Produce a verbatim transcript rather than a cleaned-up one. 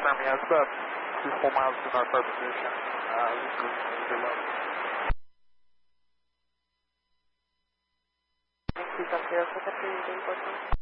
confirm, yeah, it's about three, four miles to north of our position. Uh, this is below. Please zero seven three,